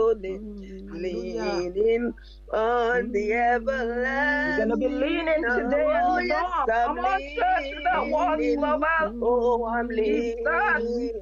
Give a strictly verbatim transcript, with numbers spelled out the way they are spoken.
holding, Hallelujah. leaning on the You're going to be everlasting leaning today and Oh, you yes, know, I'm come on, church, to that one leaning. clubhouse. Oh, I'm Jesus. leaning